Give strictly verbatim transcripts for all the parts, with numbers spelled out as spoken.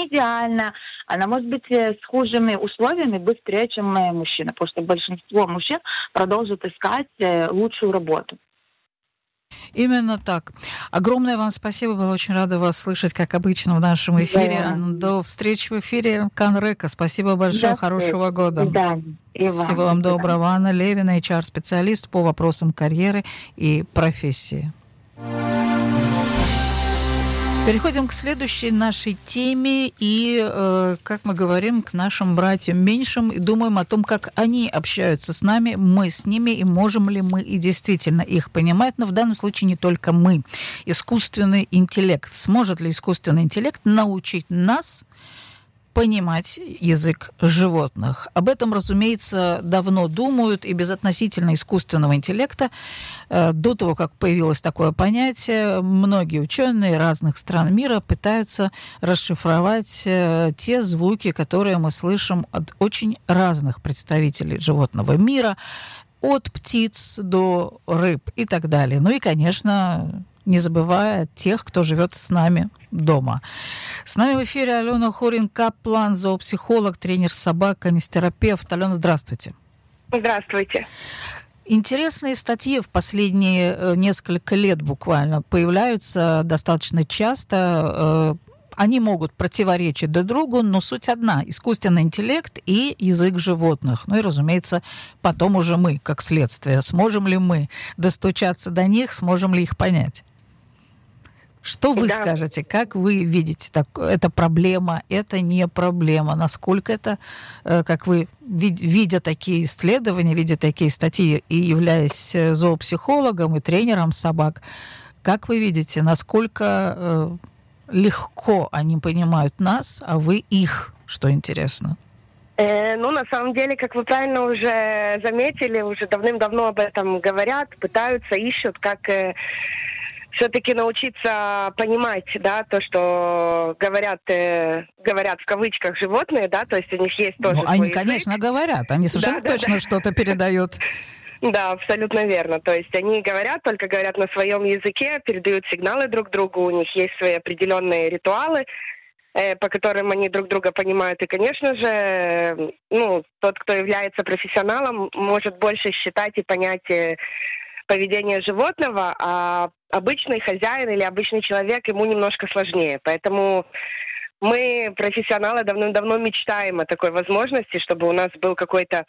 не идеальная, она может быть э, с худшими условиями быстрее, чем э, мужчина, потому что большинство мужчин продолжат искать э, лучшую работу. Именно так. Огромное вам спасибо. Была очень рада вас слышать, как обычно, в нашем эфире. Да. До встречи в эфире. Канрека. Спасибо большое. До Хорошего встречи. года. Да. И Всего вам. вам До свидания. доброго. Анна Левина, эйч ар-специалист по вопросам карьеры и профессии. Переходим к следующей нашей теме и, э, как мы говорим, к нашим братьям меньшим и думаем о том, как они общаются с нами, мы с ними, и можем ли мы и действительно их понимать. Но в данном случае не только мы. Искусственный интеллект. Сможет ли искусственный интеллект научить нас понимать язык животных? Об этом, разумеется, давно думают, и безотносительно искусственного интеллекта, э, до того, как появилось такое понятие, многие ученые разных стран мира пытаются расшифровать э, те звуки, которые мы слышим от очень разных представителей животного мира, от птиц до рыб и так далее. Ну и, конечно, не забывая тех, кто живет с нами дома. С нами в эфире Алена Хорин-Каплан, зоопсихолог, тренер собак, канистерапевт. Алена, здравствуйте. Здравствуйте. Интересные статьи в последние несколько лет буквально появляются достаточно часто. Они могут противоречить друг другу, но суть одна – искусственный интеллект и язык животных. Ну и, разумеется, потом уже мы, как следствие. Сможем ли мы достучаться до них, сможем ли их понять? Что вы да. скажете? Как вы видите? Так, это проблема, это не проблема? Насколько это, как вы, видя такие исследования, видя такие статьи и являясь зоопсихологом и тренером собак, как вы видите, насколько легко они понимают нас, а вы их, что интересно? Э, ну, на самом деле, как вы правильно уже заметили, уже давным-давно об этом говорят, пытаются, ищут, как э, все-таки научиться понимать, да, то, что говорят, э, говорят в кавычках животные, да, то есть у них есть тоже ну, свой они, язык. конечно, говорят, они совершенно да, точно да, что-то передают. Да, абсолютно верно. То есть они говорят, только говорят на своем языке, передают сигналы друг другу, у них есть свои определенные ритуалы, э, по которым они друг друга понимают. И, конечно же, ну, тот, кто является профессионалом, может больше считать и понять э, поведение животного, а обычный хозяин или обычный человек ему немножко сложнее. Поэтому мы, профессионалы, давным-давно мечтаем о такой возможности, чтобы у нас был какой-то...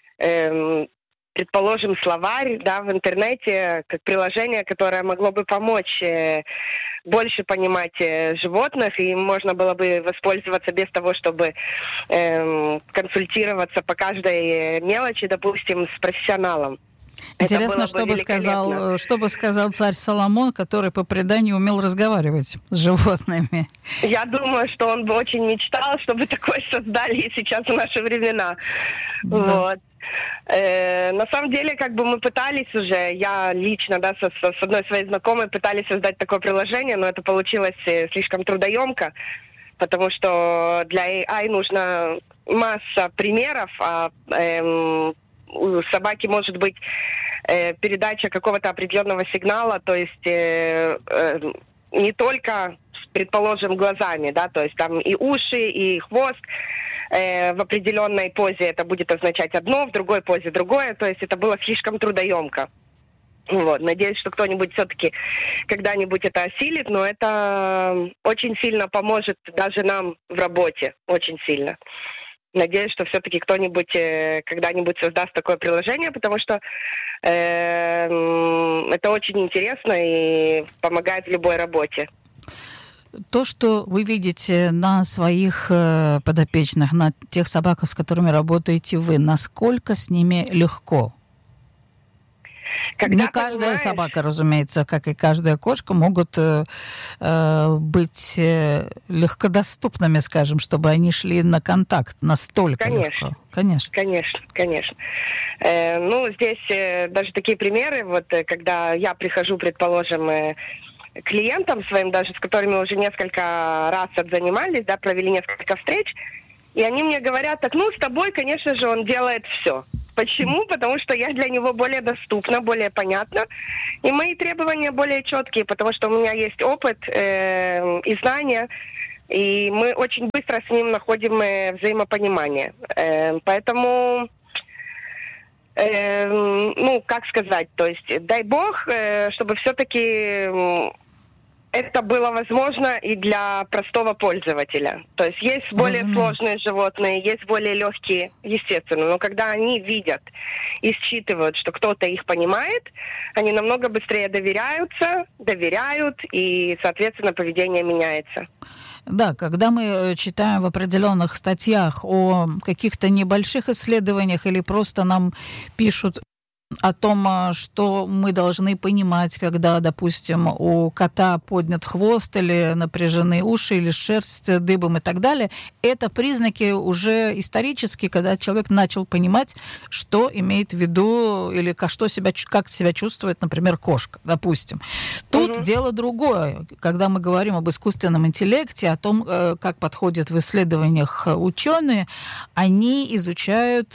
Э, предположим, словарь, да, в интернете, как приложение, которое могло бы помочь э, больше понимать э, животных, и можно было бы воспользоваться без того, чтобы э, консультироваться по каждой мелочи, допустим, с профессионалом. Интересно, что бы, сказал, что бы сказал царь Соломон, который по преданию умел разговаривать с животными. Я думаю, что он бы очень мечтал, чтобы такое создали и сейчас в наши времена. Да. Вот. Э, на самом деле, как бы мы пытались уже, я лично, да, со, со, с одной своей знакомой пытались создать такое приложение, но это получилось слишком трудоемко, потому что для эй ай нужна масса примеров, а эм, у собаки может быть э, передача какого-то определенного сигнала, то есть э, э, не только, предположим, глазами, да, то есть там и уши, и хвост. В определенной позе это будет означать одно, в другой позе другое. То есть это было слишком трудоемко. Вот. Надеюсь, что кто-нибудь все-таки когда-нибудь это осилит, но это очень сильно поможет даже нам в работе. Очень сильно. Надеюсь, что все-таки кто-нибудь когда-нибудь создаст такое приложение, потому что э, это очень интересно и помогает в любой работе. То, что вы видите на своих э, подопечных, на тех собаках, с которыми работаете вы, насколько с ними легко? Когда Не каждая понимаешь... собака, разумеется, как и каждая кошка, могут э, э, быть э, легкодоступными, скажем, чтобы они шли на контакт настолько конечно. легко. Конечно. Конечно, конечно. Э, ну, здесь э, даже такие примеры, вот э, когда я прихожу, предположим, э, клиентам своим, даже с которыми уже несколько раз отзанимались, да, провели несколько встреч, и они мне говорят так, ну, с тобой, конечно же, он делает все. Почему? Потому что я для него более доступна, более понятна, и мои требования более четкие, потому что у меня есть опыт э, и знания, И мы очень быстро с ним находим э, взаимопонимание. Э, поэтому, э, ну, как сказать, то есть, дай бог, э, чтобы все-таки это было возможно и для простого пользователя. То есть есть более Разумеется. сложные животные, есть более легкие, естественно. Но когда они видят и считывают, что кто-то их понимает, они намного быстрее доверяются, доверяют, и, соответственно, поведение меняется. Да, когда мы читаем в определенных статьях о каких-то небольших исследованиях или просто нам пишут о том, что мы должны понимать, когда, допустим, у кота поднят хвост или напряжены уши, или шерсть дыбом и так далее, это признаки уже исторические, когда человек начал понимать, что имеет в виду или как, что себя, как себя чувствует, например, кошка, допустим. Тут угу. дело другое. Когда мы говорим об искусственном интеллекте, о том, как подходят в исследованиях ученые, они изучают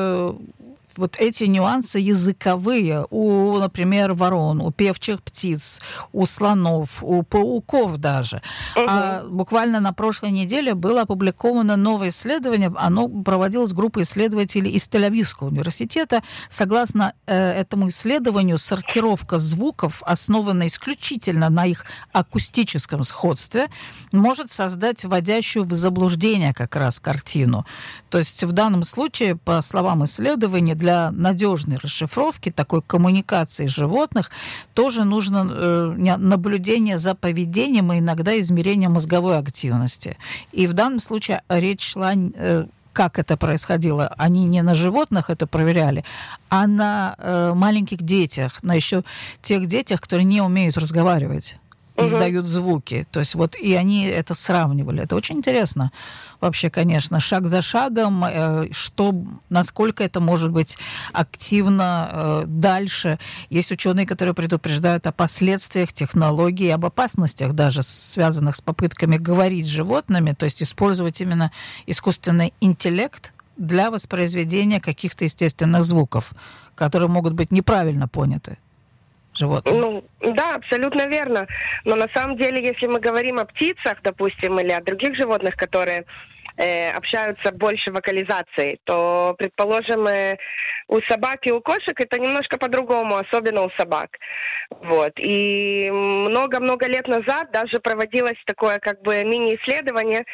вот эти нюансы языковые у, например, ворон, у певчих птиц, у слонов, у пауков даже. Угу. А буквально на прошлой неделе было опубликовано новое исследование. Оно проводилось группой исследователей из Тель-Авивского университета. Согласно э, этому исследованию, сортировка звуков, основанная исключительно на их акустическом сходстве, может создать вводящую в заблуждение как раз картину. То есть в данном случае, по словам исследования, для надежной расшифровки такой коммуникации животных тоже нужно э, наблюдение за поведением и иногда измерение мозговой активности. И в данном случае речь шла, э, как это происходило. Они не на животных это проверяли, а на э, маленьких детях, на еще тех детях, которые не умеют разговаривать. Издают звуки. То есть вот и они это сравнивали. Это очень интересно. Вообще, конечно, шаг за шагом, э, что, насколько это может быть активно э, дальше. Есть ученые, которые предупреждают о последствиях технологий, об опасностях даже, связанных с попытками говорить с животными, то есть использовать именно искусственный интеллект для воспроизведения каких-то естественных звуков, которые могут быть неправильно поняты животных. Ну, да, абсолютно верно. Но на самом деле, если мы говорим о птицах, допустим, или о других животных, которые э, общаются больше вокализацией, то, предположим, э, у собак и у кошек это немножко по-другому, особенно у собак. Вот. И много-много лет назад даже проводилось такое как бы мини-исследование,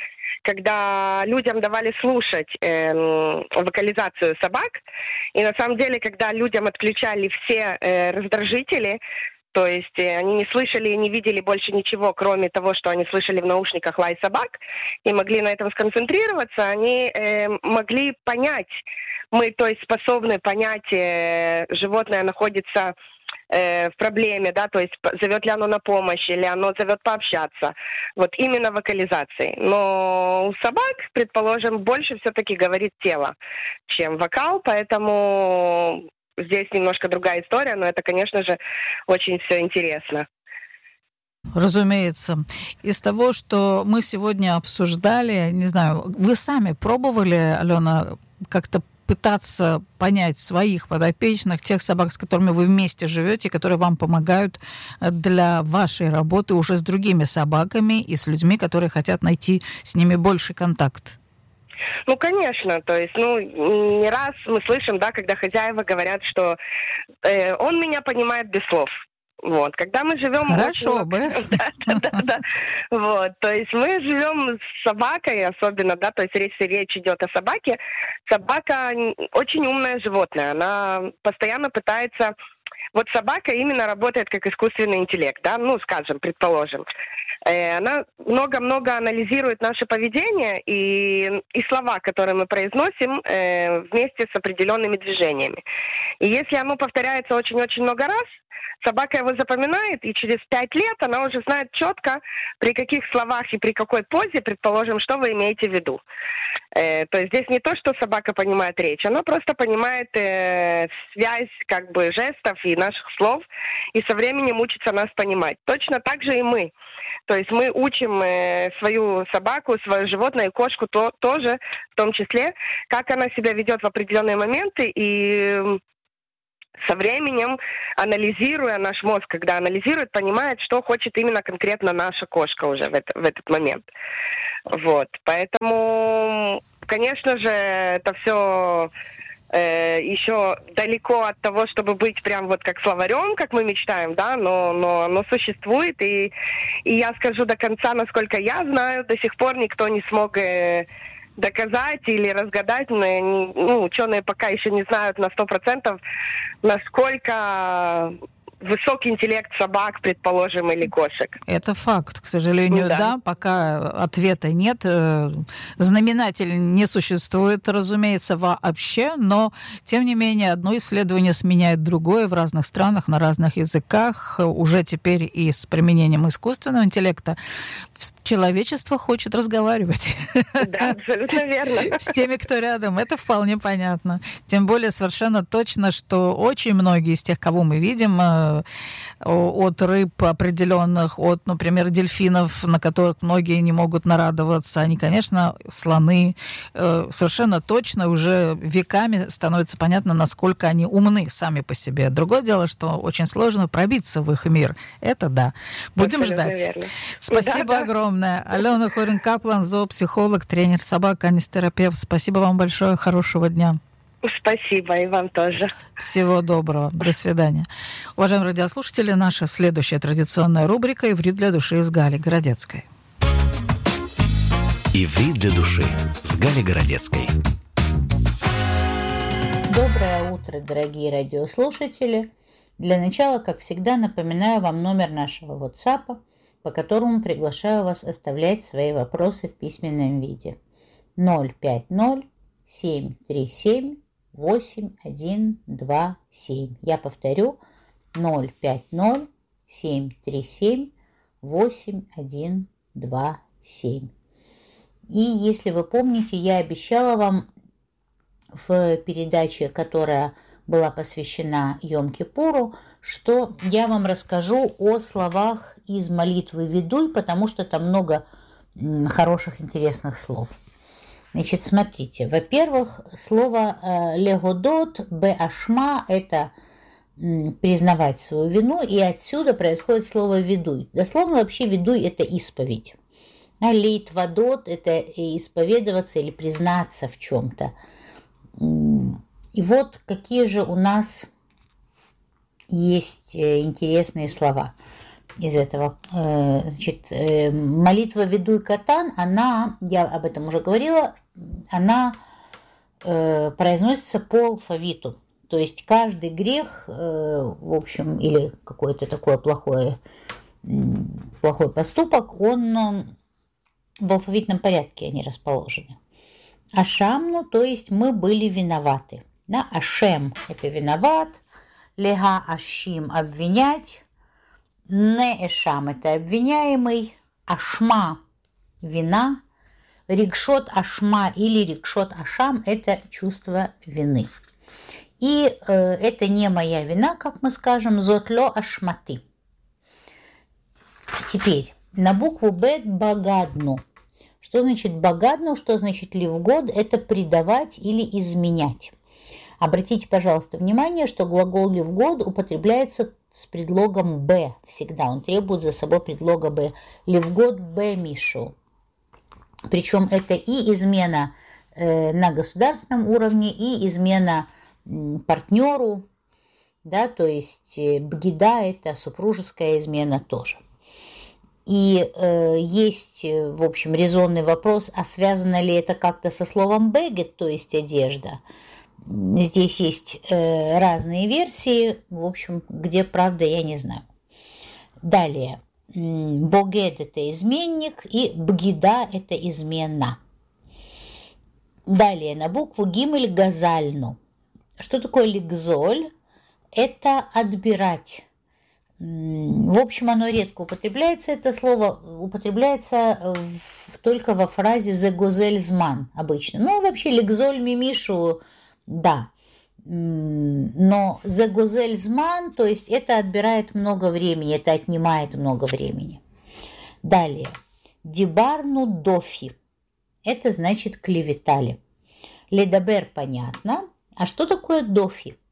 когда людям давали слушать э, вокализацию собак, и на самом деле, когда людям отключали все э, раздражители, то есть э, они не слышали и не видели больше ничего, кроме того, что они слышали в наушниках лай собак, и могли на этом сконцентрироваться, они э, могли понять, мы, то есть, способны понять, э, животное находится в проблеме, да, то есть зовет ли оно на помощь или оно зовет пообщаться. Вот именно вокализацией. Но у собак, предположим, больше все-таки говорит тело, чем вокал, поэтому здесь немножко другая история, но это, конечно же, очень все интересно. Разумеется. Из того, что мы сегодня обсуждали, не знаю, вы сами пробовали, Алена, как-то пытаться понять своих подопечных, тех собак, с которыми вы вместе живете, которые вам помогают для вашей работы уже с другими собаками и с людьми, которые хотят найти с ними больший контакт? Ну, конечно, то есть, ну, не раз мы слышим, да, когда хозяева говорят, что э, он меня понимает без слов. Вот, когда мы живем... Хорошо очень... бы. Да, да, да, да. Вот, то есть мы живем с собакой, особенно, да, то есть если речь идет о собаке, собака очень умное животное, она постоянно пытается... Вот собака именно работает как искусственный интеллект, да, ну, скажем, предположим. Она много-много анализирует наше поведение и, и слова, которые мы произносим э, вместе с определенными движениями. И если оно повторяется очень-очень много раз, собака его запоминает, и через пять лет она уже знает четко, при каких словах и при какой позе, предположим, что вы имеете в виду. Э, то есть здесь не то, что собака понимает речь, она просто понимает э, связь как бы жестов и наших слов, и со временем учится нас понимать. Точно так же и мы. То есть мы учим э, свою собаку, свое животное и кошку то, тоже, в том числе, как она себя ведет в определенные моменты, и со временем, анализируя наш мозг, когда анализирует, понимает, что хочет именно конкретно наша кошка уже в, это, в этот момент. Вот. Поэтому, конечно же, это все э, еще далеко от того, чтобы быть прям вот как словарем, как мы мечтаем, да, но, но оно существует. И, и я скажу до конца, насколько я знаю, до сих пор никто не смог... Э, доказать или разгадать, но, ну, ученые пока еще не знают на сто процентов, насколько высокий интеллект собак, предположим, или кошек. Это факт. К сожалению, да. да, пока ответа нет. Знаменатель не существует, разумеется, вообще, но, тем не менее, одно исследование сменяет другое в разных странах, на разных языках. Уже теперь и с применением искусственного интеллекта человечество хочет разговаривать. Да, абсолютно верно. С теми, кто рядом. Это вполне понятно. Тем более совершенно точно, что очень многие из тех, кого мы видим, от рыб определенных, от, например, дельфинов, на которых многие не могут нарадоваться, они, конечно, слоны. Совершенно точно уже веками становится понятно, насколько они умны сами по себе. Другое дело, что очень сложно пробиться в их мир. Это да. Будем абсолютно ждать. Верно. Спасибо да, огромное. Да. Алена Хорин-Каплан, зоопсихолог, тренер собак, канистерапевт. Спасибо вам большое. Хорошего дня. Спасибо, и вам тоже. Всего доброго. До свидания. Уважаемые радиослушатели, наша следующая традиционная рубрика «Иврит для души» с Галей Городецкой. «Иврит для души» с Галей Городецкой. Доброе утро, дорогие радиослушатели. Для начала, как всегда, напоминаю вам номер нашего WhatsApp, по которому приглашаю вас оставлять свои вопросы в письменном виде. ноль пять ноль семь три семь восемь один два семь. Я повторю, ноль пять ноль семь три семь восемь один два семь. И если вы помните, я обещала вам в передаче, которая была посвящена Йом-Кипуру, что я вам расскажу о словах из молитвы Видуй, потому что там много хороших, интересных слов. Значит, смотрите, во-первых, слово «легодот», «беашма» – это признавать свою вину, и отсюда происходит слово «видуй». Дословно вообще «видуй» – это исповедь. А «лейтвадот» – это исповедоваться или признаться в чем-то. И вот какие же у нас есть интересные слова из этого. Значит, молитва «Видуй катан», она, я об этом уже говорила, она произносится по алфавиту. То есть каждый грех, в общем, или какой-то такой плохой, плохой поступок, он в алфавитном порядке они расположены. Ашамну, то есть мы были виноваты. Да? Ашем – это виноват, лега ашим – обвинять, не эшам – это обвиняемый, ашма – вина, рикшот ашма или рикшот ашам – это чувство вины. И э, это не моя вина, как мы скажем, зотло ашматы. Теперь на букву бет багадну. Что значит багадну, что значит ливгод? Это предавать или изменять. Обратите, пожалуйста, внимание, что глагол ливгод употребляется с предлогом «б» всегда. Он требует за собой предлога «б». Ливгод «б» мишу. Причем это и измена э, на государственном уровне, и измена э, партнеру, да, то есть э, бгида – это супружеская измена тоже. И э, есть, в общем, резонный вопрос, а связано ли это как-то со словом «бегет», то есть одежда. Здесь есть э, разные версии, в общем, где правда, я не знаю. Далее. Богед – это изменник, и бгида – это измена. Далее, на букву гимель газальну. Что такое лигзоль? Это отбирать. В общем, оно редко употребляется, это слово употребляется в, только во фразе «зегозель зман» обычно. Ну, вообще, лигзоль мимишу, да. Но «зегозель зман», то есть это отбирает много времени, это отнимает много времени. Далее. «Дибарну дофи». Это значит «клеветали». «Ледабер» понятно. А что такое «дофи»?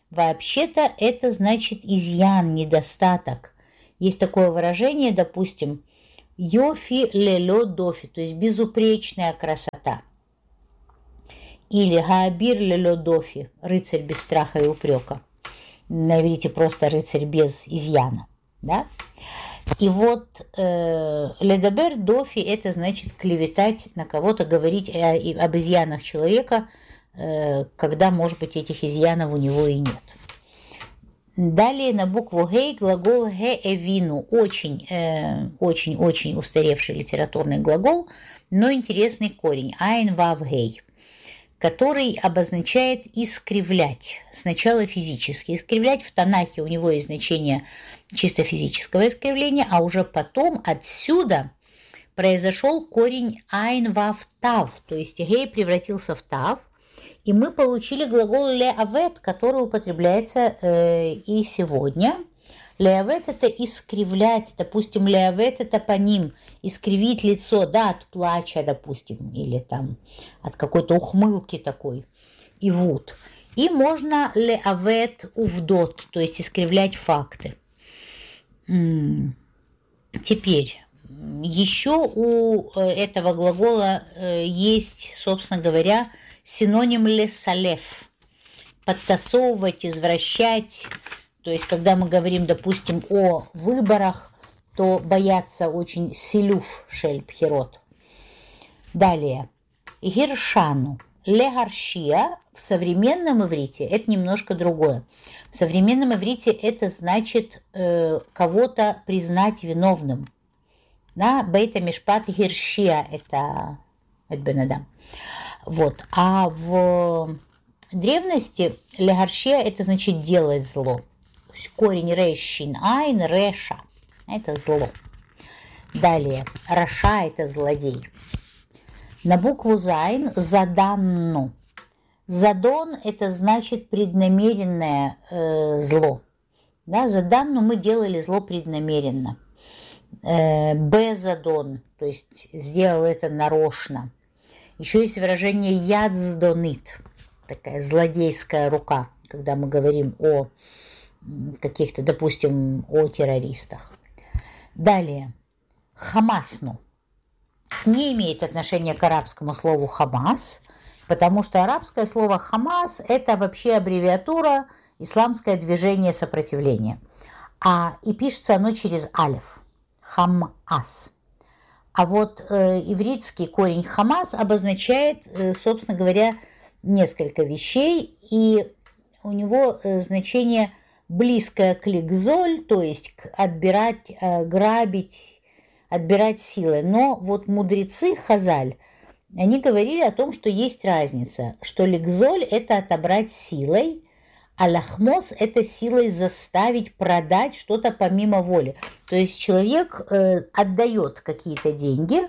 Вообще-то это значит изъян, недостаток. Есть такое выражение, допустим, йофи лело дофи, то есть безупречная красота. Или гаабир лело дофи, рыцарь без страха и упрека. На иврите просто рыцарь без изъяна. Да? И вот э, ледабер дофи это значит клеветать на кого-то, говорить о, об изъянах человека, э, когда, может быть, этих изъянов у него и нет. Далее на букву гей глагол геэвину. Очень, э, очень, очень устаревший литературный глагол, но интересный корень. Айн вав гей, который обозначает искривлять. Сначала физически искривлять. В Танахе у него есть значение чисто физического искривления, а уже потом отсюда произошел корень айн вав тав, то есть гей превратился в тав, и мы получили глагол леавет, который употребляется э, и сегодня. Леавет – это искривлять, допустим, леавет – это по ним, искривить лицо, да, от плача, допустим, или там от какой-то ухмылки такой, и вот. И можно леавет увдот, то есть искривлять факты. Теперь, еще у этого глагола есть, собственно говоря, синоним лесалев. Подтасовывать, извращать. То есть, когда мы говорим, допустим, о выборах, то бояться очень силюф шель пхирот. Далее. Гиршану. Легаршия в современном иврите это немножко другое. В современном иврите это значит э, кого-то признать виновным. Да? Бейта мишпат гиршия это, это бен-адам. Вот. А в древности легаршия это значит делать зло. То есть корень решин айн реша это зло. Далее. Раша это злодей. На букву зайн заданну. Задон это значит преднамеренное э, зло. Да, заданну мы делали зло преднамеренно. Э, безадон, то есть сделал это нарочно. Еще есть выражение ядздонит, такая злодейская рука, когда мы говорим о каких-то, допустим, о террористах. Далее. Хамасну. Не имеет отношения к арабскому слову «хамас», потому что арабское слово «хамас» – это вообще аббревиатура «исламское движение сопротивления». А и пишется оно через алиф – «хамас». А вот э, ивритский корень «хамас» обозначает, э, собственно говоря, несколько вещей, и у него э, значение близкое к лигзоль, то есть к отбирать, э, грабить, отбирать силы. Но вот мудрецы Хазаль, они говорили о том, что есть разница, что лигзоль – это отобрать силой, а лахмос – это силой заставить продать что-то помимо воли. То есть человек э, отдает какие-то деньги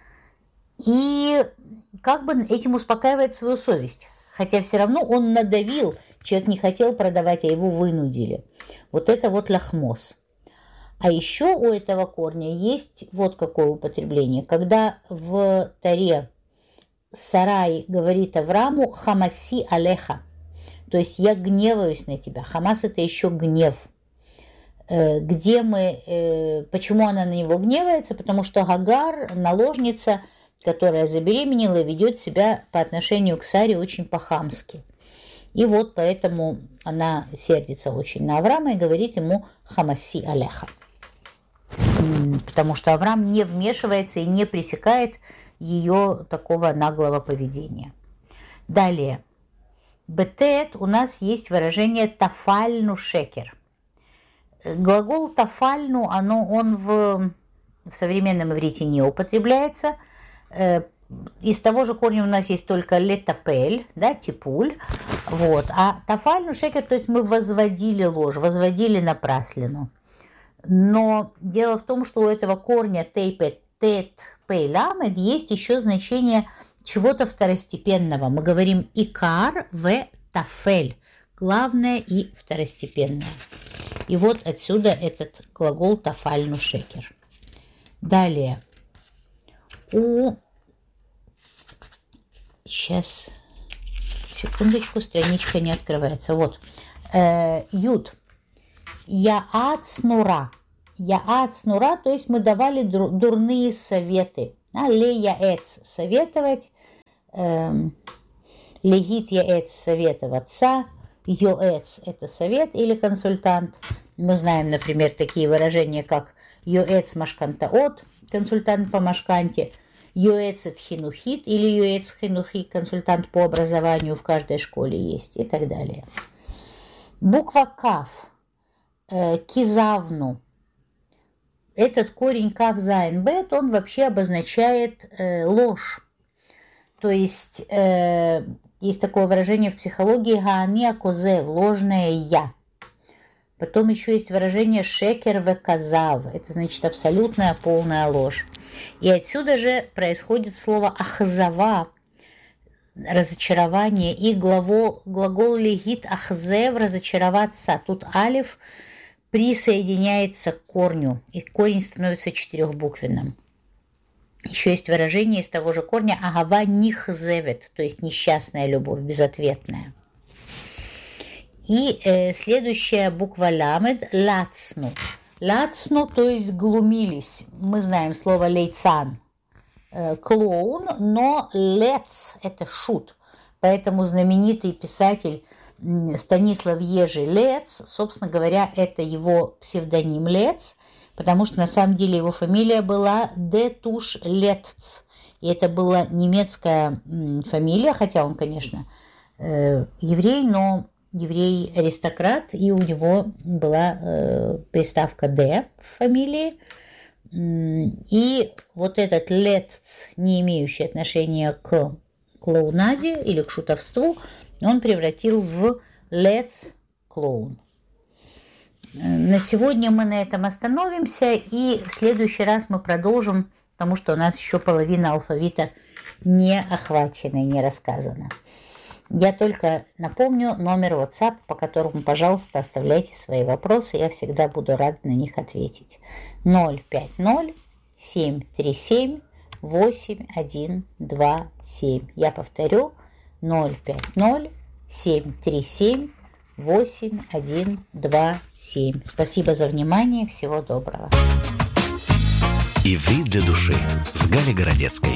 и как бы этим успокаивает свою совесть. Хотя все равно он надавил, человек не хотел продавать, а его вынудили. Вот это вот лахмос. А еще у этого корня есть вот какое употребление. Когда в Таре Сарай говорит Аврааму «хамаси алеха», то есть «я гневаюсь на тебя». Хамас – это еще гнев. Где мы, почему она на него гневается? Потому что Гагар, наложница, которая забеременела, ведет себя по отношению к Саре очень по-хамски. И вот поэтому она сердится очень на Авраама и говорит ему «хамаси алеха». Потому что Авраам не вмешивается и не пресекает ее такого наглого поведения. Далее. Бетет у нас есть выражение тафальну шекер. Глагол тафальну, оно, он в, в современном иврите не употребляется. Из того же корня у нас есть только летапель, да, типуль. Вот. А тафальну шекер, то есть мы возводили ложь, возводили напраслину. Но дело в том, что у этого корня тейпет, тет, пейламед есть еще значение чего-то второстепенного. Мы говорим икар в тафель. Главное и второстепенное. И вот отсюда этот глагол тафальну шекер. Далее. У... Сейчас, секундочку, страничка не открывается. Вот. Э, Юд. Яац-нура. Яац-нура, то есть мы давали дур, дурные советы. А, ле-яэц – советовать. Эм, легит-яэц – советоваться. Йоэц – это совет или консультант. Мы знаем, например, такие выражения, как йоэц машкантаот, консультант по машканте, йоэцет хинухит или йоэц хинухи, консультант по образованию, в каждой школе есть и так далее. Буква каф, э, кизавну. Этот корень каф зайн бет, он вообще обозначает э, ложь. То есть э, есть такое выражение в психологии гаания козев, ложное я. Потом еще есть выражение шекер веказав, это значит абсолютная полная ложь. И отсюда же происходит слово ахзава, разочарование, и глагол, глагол легит ахзев, разочароваться. Тут алиф присоединяется к корню, и корень становится четырехбуквенным. Еще есть выражение из того же корня агава нихзевет, то есть несчастная любовь, безответная. И э, следующая буква ламед – лацну. Лацну, то есть глумились. Мы знаем слово лейцан э, – клоун, но лец – это шут. Поэтому знаменитый писатель Станислав Ежи Лец, собственно говоря, это его псевдоним Лец, потому что на самом деле его фамилия была Детуш Летц. И это была немецкая фамилия, хотя он, конечно, э, еврей, но еврей-аристократ, и у него была э, приставка «д» в фамилии. И вот этот «летц», не имеющий отношения к клоунаде или к шутовству, он превратил в «летц-клоун». На сегодня мы на этом остановимся, и в следующий раз мы продолжим, потому что у нас еще половина алфавита не охвачена и не рассказана. Я только напомню номер WhatsApp, по которому, пожалуйста, оставляйте свои вопросы. Я всегда буду рада на них ответить. ноль пять ноль семь три семь восемь один два семь. Я повторю. ноль пять ноль семь три семь восемь один два семь. Спасибо за внимание. Всего доброго. Иврит для души с Галей Городецкой.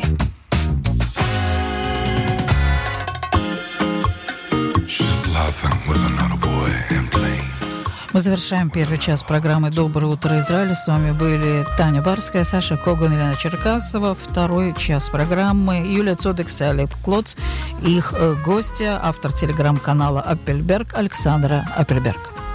Мы завершаем первый час программы «Доброе утро, Израиль». С вами были Таня Барская, Саша Коган, Елена Черкасова. Второй час программы Юлия Цодек, Салет Клоц. Их гостья, автор телеграм-канала «Аппельберг» Александра Аппельберг.